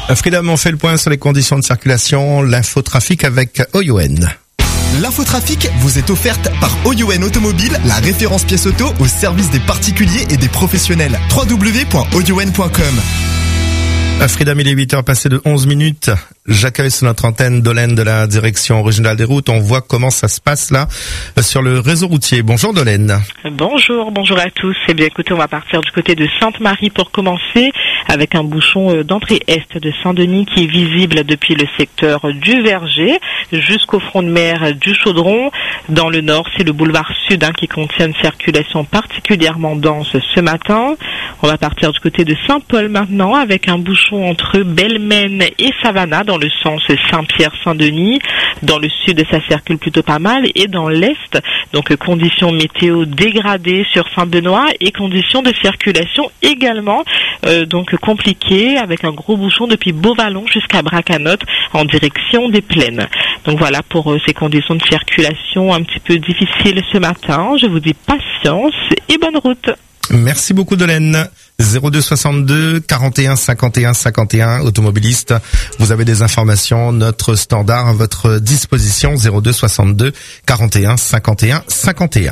Freedom, on fait le point sur les conditions de circulation, l'infotrafic avec OYON. L'infotrafic vous est offerte par OYON Automobile, la référence pièces auto au service des particuliers et des professionnels. www.oyon.com. Freedom, il est 8h passé de 11 minutes. J'accueille sur notre antenne Dolène de la direction régionale des routes. On voit comment ça se passe là sur le réseau routier. Bonjour Dolène. Bonjour à tous. Eh bien écoutez, on va partir du côté de Sainte-Marie pour commencer avec un bouchon d'entrée est de Saint-Denis qui est visible depuis le secteur du Verger jusqu'au front de mer du Chaudron. Dans le nord, c'est le boulevard Sud qui contient une circulation particulièrement dense ce matin. On va partir du côté de Saint-Paul maintenant avec un bouchon entre Belmaine et Savannah dans le sens Saint-Pierre-Saint-Denis. Dans le sud, ça circule plutôt pas mal et dans l'est, donc conditions météo dégradées sur Saint-Benoît et conditions de circulation également donc compliquées avec un gros bouchon depuis Beauvallon jusqu'à Bracanotte en direction des Plaines. Donc voilà pour ces conditions de circulation un petit peu difficiles ce matin. Je vous dis patience et bonne route. Merci beaucoup Dolène. 02 62 41 51 51 automobiliste. Vous avez des informations, notre standard à votre disposition 02 62 41 51 51.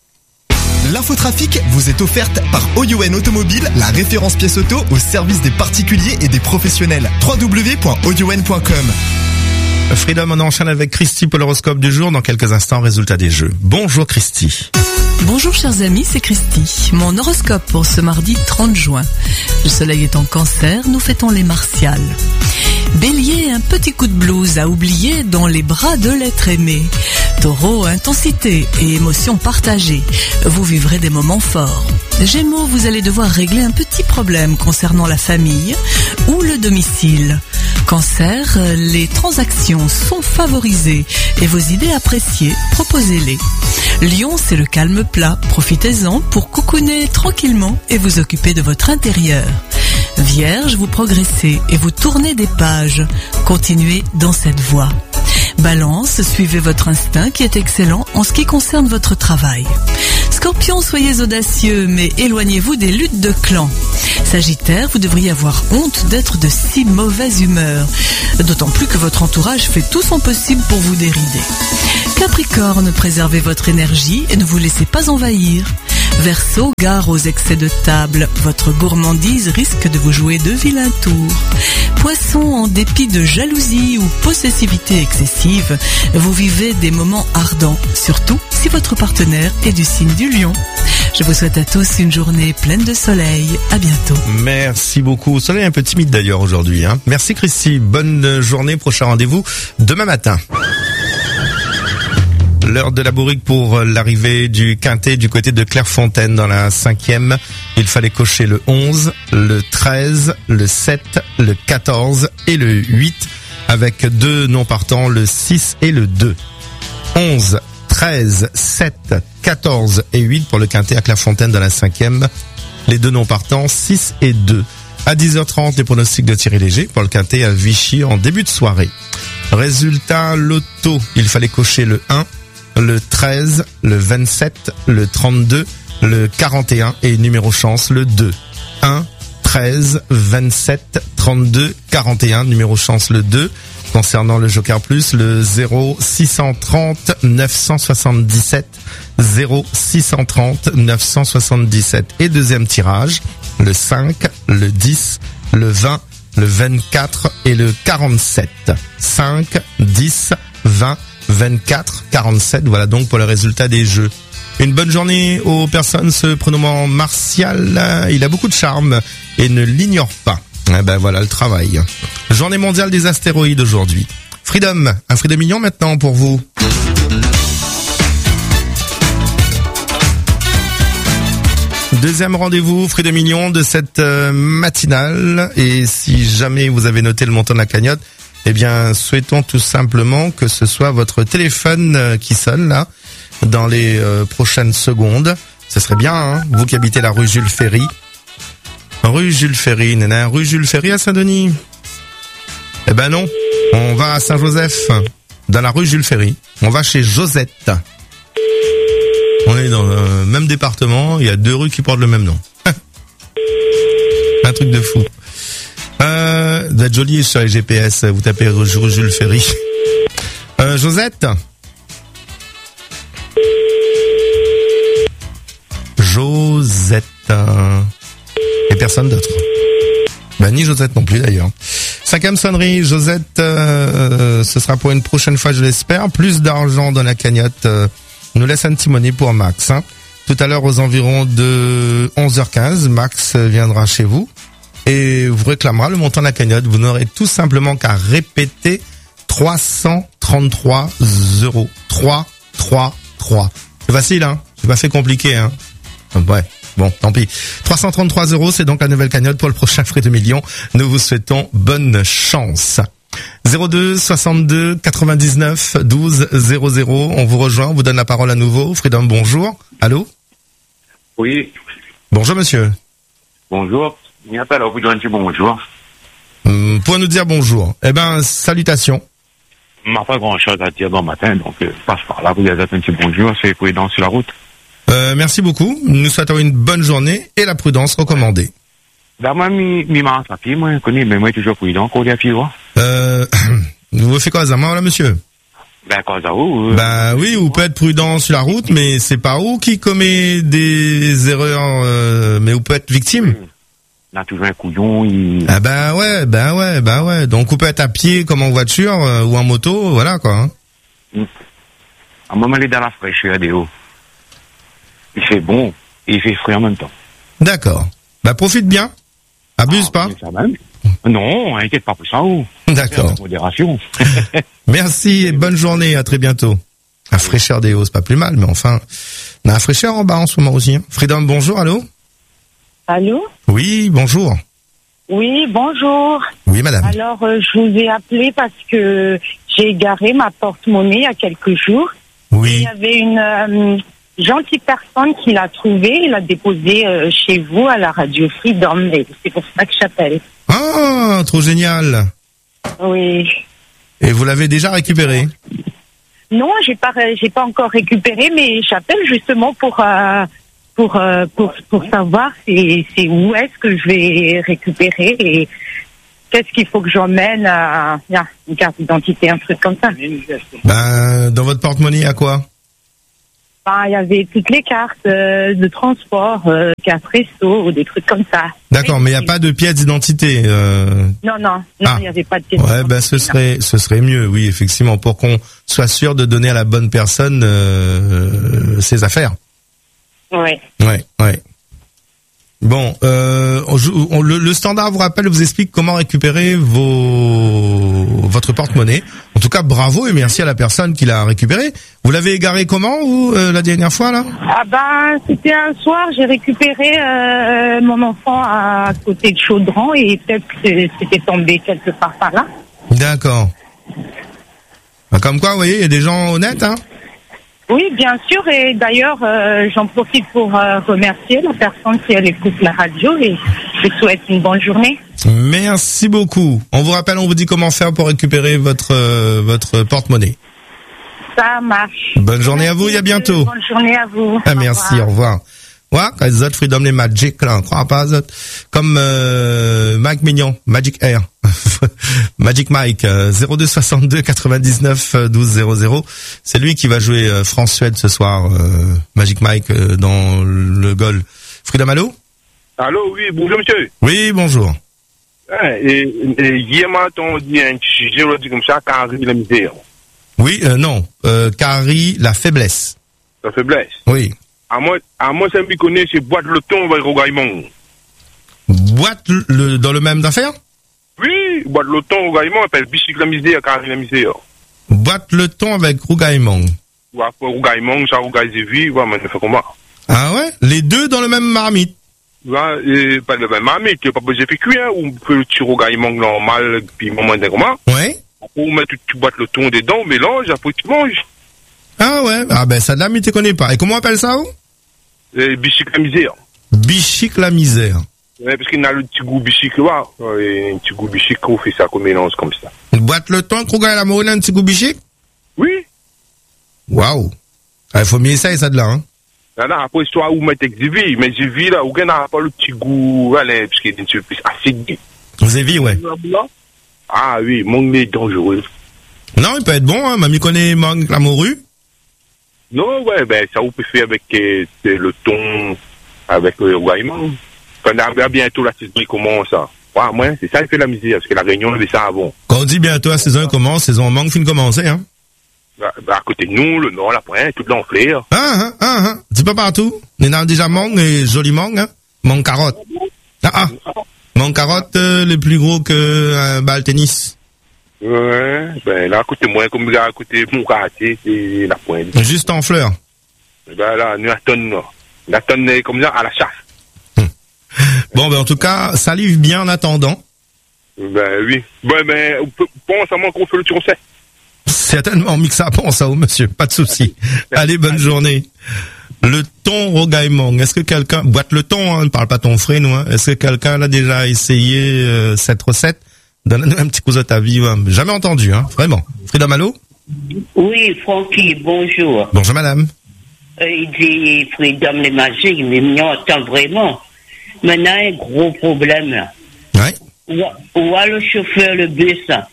L'infotrafic vous est offerte par OYON Automobile, la référence pièces auto au service des particuliers et des professionnels. www.oyon.com. Freedom, on enchaîne avec Christy pour l'horoscope du jour. Dans quelques instants, résultat des jeux. Bonjour Christy. Bonjour chers amis, c'est Christy. Mon horoscope pour ce mardi 30 juin. Le soleil est en Cancer, nous fêtons les Martiales. Bélier, un petit coup de blues à oublier dans les bras de l'être aimé. Taureau, intensité et émotion partagée. Vous vivrez des moments forts. Gémeaux, vous allez devoir régler un petit problème concernant la famille ou le domicile. Cancer, les transactions sont favorisées et vos idées appréciées, proposez-les. Lion, c'est le calme plat, profitez-en pour cocooner tranquillement et vous occuper de votre intérieur. Vierge, vous progressez et vous tournez des pages, continuez dans cette voie. Balance, suivez votre instinct qui est excellent en ce qui concerne votre travail. Scorpion, soyez audacieux mais éloignez-vous des luttes de clans. Sagittaire, vous devriez avoir honte d'être de si mauvaise humeur, d'autant plus que votre entourage fait tout son possible pour vous dérider. Capricorne, préservez votre énergie et ne vous laissez pas envahir. Verseau, gare aux excès de table, votre gourmandise risque de vous jouer de vilains tours. Poisson, en dépit de jalousie ou possessivité excessive, vous vivez des moments ardents, surtout si votre partenaire est du signe du Lion. Je vous souhaite à tous une journée pleine de soleil. À bientôt. Merci beaucoup. Soleil un peu timide d'ailleurs aujourd'hui. Merci Christy. Bonne journée. Prochain rendez-vous demain matin. L'heure de la bourrique pour l'arrivée du quintet du côté de Clairefontaine dans la 5e. Il fallait cocher le 11, le 13, le 7, le 14 et le 8 avec deux non partants, le 6 et le 2. 11, 13, 7, 14 et 8 pour le quintet à Clairefontaine dans la 5e. Les deux non partants, 6 et 2. À 10h30, les pronostics de Thierry Léger pour le quintet à Vichy en début de soirée. Résultat loto, il fallait cocher le 1, le 13, le 27, le 32, le 41 et numéro chance le 2. 1, 13, 27, 32, 41, numéro chance le 2. Concernant le Joker Plus, le 0 630 977, 0 630 977. Et deuxième tirage, le 5, le 10, le 20, le 24 et le 47. 5, 10, 20, 24, 47. Voilà donc pour le résultat des jeux. Une bonne journée aux personnes se prénommant Martial. Il a beaucoup de charme et ne l'ignore pas. Eh ben voilà le travail. Journée mondiale des astéroïdes aujourd'hui. Freedom, un Freedom Mignon maintenant pour vous. Deuxième rendez-vous Freedom Mignon de cette matinale. Et si jamais vous avez noté le montant de la cagnotte, eh bien souhaitons tout simplement que ce soit votre téléphone qui sonne là dans les prochaines secondes. Ce serait bien, vous qui habitez la rue Jules Ferry. Rue Jules Ferry, nana, rue Jules Ferry à Saint-Denis. Eh ben non, on va à Saint-Joseph, dans la rue Jules Ferry. On va chez Josette. On est dans le même département, il y a deux rues qui portent le même nom. Un truc de fou. doit être joli sur les GPS. Vous tapez Jules Ferry. Josette. Et personne d'autre. Ben, ni Josette non plus d'ailleurs. 5e sonnerie, Josette, ce sera pour une prochaine fois, je l'espère. Plus d'argent dans la cagnotte nous laisse un petit money pour Max. Hein. Tout à l'heure, aux environs de 11h15, Max viendra chez vous et vous réclamera le montant de la cagnotte. Vous n'aurez tout simplement qu'à répéter 333 €. 333. C'est facile, hein. C'est pas fait compliqué, hein. Ouais. Bon, tant pis. 333 €, c'est donc la nouvelle cagnotte pour le prochain Frais de Millions. Nous vous souhaitons bonne chance. 02 62 99 12 00. On vous rejoint, on vous donne la parole à nouveau. Freedom, bonjour. Allô? Oui. Bonjour, monsieur. Bonjour. Il n'y a pas là, vous dites bonjour. Pour nous dire bonjour. Eh ben, salutations. Il m'a pas grand chose à dire dans le matin, donc passe par là, vous dites un petit bonjour, c'est prudent sur la route. Merci beaucoup. Nous souhaitons une bonne journée et la prudence recommandée. Moi, je connais, mais moi, toujours prudent, qu'on a fait, vous faites quoi, Zama, là, monsieur? Ben, quoi, ça, où? Bah, oui, vous pouvez être prudent sur la route, mais c'est pas vous qui commet des erreurs, mais vous pouvez être victime. On a toujours un couillon, Ah, bah ouais. Donc, vous pouvez être à pied comme en voiture, ou en moto, voilà, quoi. Hein. À un moment, il est dans la fraîcheur des hauts. Il fait bon et il fait frais en même temps. D'accord. Bah, profite bien. Abuse pas. Ça même. Non, inquiète pas pour ça. D'accord. Modération. Merci et bonne journée. À très bientôt. La fraîcheur des hauts, c'est pas plus mal, mais enfin, on a la fraîcheur en bas en ce moment aussi. Hein. Freedom, bonjour, allô? Allô? Oui, bonjour. Oui, bonjour. Oui, madame. Alors, je vous ai appelé parce que j'ai égaré ma porte-monnaie il y a quelques jours. Oui. Il y avait une gentille personne qui l'a trouvée, il l'a déposée chez vous à la radio Freedom, et c'est pour ça que j'appelle. Ah, trop génial. Oui. Et vous l'avez déjà récupéré? Non, j'ai pas encore récupéré, mais j'appelle justement pour savoir c'est où est-ce que je vais récupérer et qu'est-ce qu'il faut que j'emmène à une carte d'identité, un truc comme ça. Ben, dans votre porte-monnaie, à quoi? Il y avait toutes les cartes de transport, carte resto ou des trucs comme ça. D'accord, mais il n'y a pas de pièce d'identité. Non, il n'y avait pas de pièce d'identité. Ouais, ben ce serait mieux, oui, effectivement, pour qu'on soit sûr de donner à la bonne personne ses affaires. Ouais. Ouais. Bon, le standard vous rappelle, vous explique comment récupérer votre porte-monnaie. En tout cas, bravo et merci à la personne qui l'a récupéré. Vous l'avez égaré comment, vous, la dernière fois, là? C'était un soir, j'ai récupéré mon enfant à côté de Chaudron et peut-être que c'était tombé quelque part par là. D'accord. Comme quoi, vous voyez, il y a des gens honnêtes, hein? Oui, bien sûr, et d'ailleurs, j'en profite pour remercier la personne qui écoute la radio et je souhaite une bonne journée. Merci beaucoup. On vous rappelle, on vous dit comment faire pour récupérer votre porte-monnaie. Ça marche. Bonne journée à vous et à bientôt. Bonne journée à vous. Ah, merci, au revoir. Ouais, quand les autres Freedom les Magic, là, on croit pas, autres. Comme Mike Mignon, Magic Air. Magic Mike, 02 62 99 12 00. C'est lui qui va jouer France-Suède ce soir, Magic Mike, dans le goal. Freedom, allô? Allô, oui, bonjour monsieur. Oui, bonjour. Et hier matin, on dit un sujet, on dit comme ça, Carrie la misère. Oui, non, Carrie la faiblesse. La faiblesse? Oui. À moi, ça me connaît, c'est boîte le ton avec Rougaïmon. Boîte dans le même affaire? Oui, boîte le ton Rougaïmon, appelle bicycle la misère, Carrie la misère. Boîte le ton avec Rougaïmon. Ouais, Rougaïmon, ça Rougaï Zévi, ouais, mais ça fait comment? Ah ouais? Les deux dans le même marmite? Ouais, et pas le même marmite, tu n'as pas besoin de faire cuire, ou on peut le petit Rougaïmon normal, puis moment d'un comment? Ouais. Ou mettre tu boîtes le ton dedans, mélange, après tu manges. Ah ouais, ah ben ça de là, mais tu connais pas. Et comment on appelle ça, où? Bicycle la misère. Bicycle la misère. Ouais, parce qu'il y a le petit goût bicycle, là. Un petit goût bicycle, on fait ça comme mélange comme ça. Boîte le temps, qu'on gagne la morale, un petit goût bicycle? Oui. Waouh. Il faut mieux ça et ça de là, hein. Là, après, soit où mettre Xévi, mais Xévi, là, où n'a pas le petit goût, allez, parce qu'il est un petit peu plus acide. Xévi, ouais. Ah oui, mangue est dangereux. Non, il peut être bon, hein. Mamie connaît mangue la morue. Non, ouais, ben, ça vous peut faire avec le thon, avec le rogaillement. Quand on a bientôt la saison, il commence ça. Ouais, moi, c'est ça qui fait la misère, parce que la Réunion, on fait ça avant. Quand on dit bientôt la saison commence, saison mangue fin de commencer, hein. À côté de nous, le nord, la pointe, toute l'enflure. Dis pas partout. On a déjà mangue et joli mangue, hein. Mangue carotte. Mangue carotte, le plus gros que un balle tennis. Ouais, ben là, à côté moi, comme à côté mon quartier, c'est la pointe. Juste en fleurs. Ben là, nous la tonne comme ça à la chasse. Bon, ben en tout cas, salive bien en attendant. Ben oui. Ben, pense à moi qu'on fait le turon sec. Certainement, mixa pense à vous, monsieur. Pas de souci. Allez, bonne journée. Le thon rogaillement. Est-ce que quelqu'un boite le thon, hein, ne parle pas ton frère, nous, hein. Est-ce que quelqu'un a déjà essayé cette recette? Donne-nous un petit coup de ta vie, hein. Jamais entendu, hein, vraiment. Frida Malo? Oui, Francky, bonjour. Bonjour, madame. Il dit Freedom les magiques, mais on entend vraiment. Maintenant, un gros problème, là. Ouais. Où a le chauffeur, le bus, là?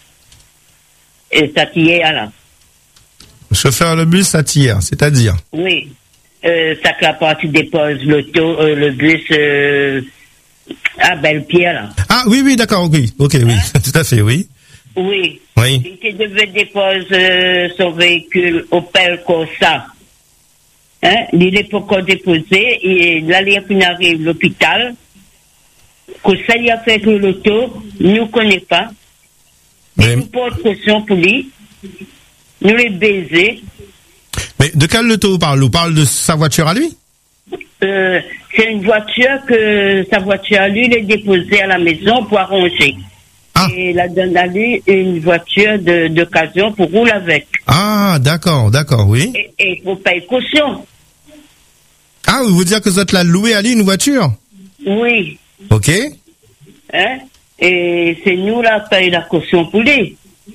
Et ça tire, là. Le chauffeur le bus, ça tire, c'est-à-dire? Oui. Ça que la partie dépose le bus, à Belle-Pierre, là. Ah, oui, d'accord, oui. Ok, oui. Tout à fait, oui. Oui. Oui. Il devait déposer son véhicule Opel Corsa. Hein? Il est pas encore déposé, et là, il arrive à l'hôpital. Que ça y a fait que l'auto, nous ne connaît pas. Mais... Nous porte caution pour lui. Nous les baiser. Mais de quel auto on parle? On parle de sa voiture à lui? C'est une voiture que sa voiture à lui, il est déposée à la maison pour arranger. Ah. Et il a donné à lui une voiture d'occasion pour rouler avec. Ah, d'accord, oui. Et il faut payer caution. Ah, vous voulez dire que vous êtes là loué à lui une voiture? Oui. Ok. Hein? Et c'est nous là qui payons la caution pour lui.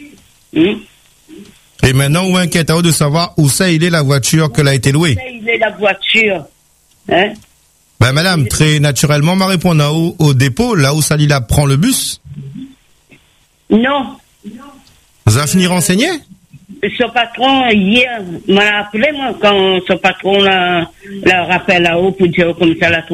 Et maintenant, on inquiète de savoir où ça il est la voiture qu'elle a été louée. Où ça il est la voiture. Hein? Ben, madame, très naturellement, m'a répondu au dépôt, là où Salila prend le bus. Non. Vous avez fini renseigné? Son patron, hier, m'a appelé, moi, quand son patron l'a rappelé là-haut pour dire comme ça, la